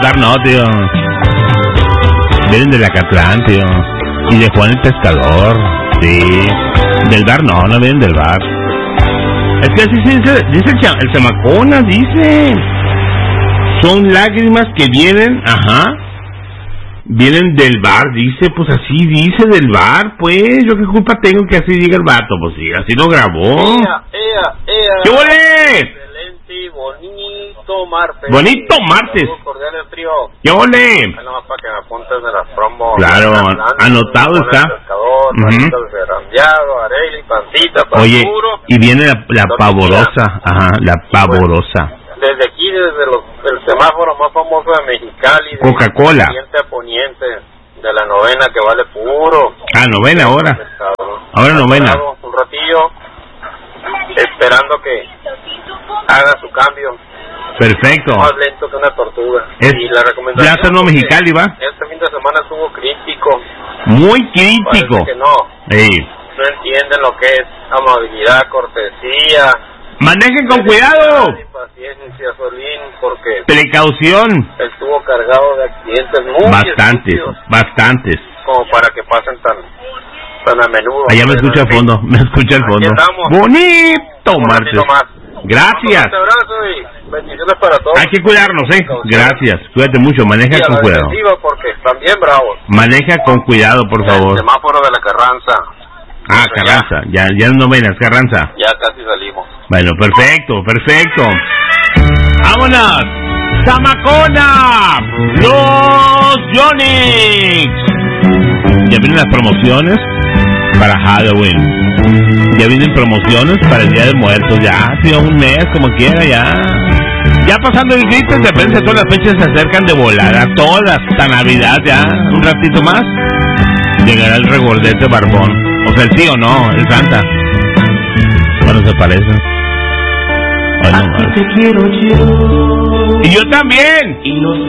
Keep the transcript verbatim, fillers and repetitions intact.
bar no, tío. Vienen del Acatlán, tío. Y de Juan el Pescador. Sí. Del bar no, no vienen del bar. Es que así se dice, dice el, cha, el chamacona, dice. Son lágrimas que vienen, ajá. Vienen del bar, dice, pues así dice del bar, pues. Yo qué culpa tengo que así diga el vato, pues sí, así lo grabó. Ea, ea, ea. ¿Qué ole? Excelente, bonito martes. Bonito martes. Cordial frío. ¿Qué ole? Ahí nomás para que me apuntes de las promos. Claro, anotado está. Pescador, uh-huh. Ferrandeado, arregli, pancita, oye, puro, y viene la, la pavorosa, ajá, la pavorosa. Desde aquí, desde los, el semáforo más famoso de Mexicali, Coca-Cola. Poniente a poniente, de la novena que vale puro. Ah, novena ahora. Ahora novena. Un ratillo, esperando que haga su cambio. Perfecto. Más lento que una tortuga. Es y la recomendación. Plaza No Mexicali, ¿va? Este fin de semana estuvo crítico. Muy crítico. Parece que no. Sí. No entienden lo que es amabilidad, cortesía. Manejen con cuidado. Paciencia, Solín, porque precaución. Estuvo cargado de accidentes muy bastantes, estúpidos, bastantes. como para que pasen tan tan a menudo. Allá me escucha al fondo, me escucha al fondo. Bonito martes. Gracias. Un abrazo y bendiciones para todos. Hay que cuidarnos, eh. Gracias. Cuídate mucho, maneja con cuidado. Porque están bien bravos. Maneja con cuidado, por favor. El semáforo de la Carranza. Ah, Carranza, ya, ya no venas, Carranza. Ya casi salimos. Bueno, perfecto, perfecto. ¡Vámonos! ¡Zamacona! ¡Los Yonix! Ya vienen las promociones para Halloween. Ya vienen promociones para el Día de Muertos. Ya, tío, un mes, como quiera, ya. Ya pasando el grito, de repente todas las fechas se acercan de volada. Todas, hasta Navidad, ya. Un ratito más. Llegará el regordete barbón. O sea, el sí o no, el Santa. Bueno, se parece. Ay, no, te quiero yo. Y yo también. Y no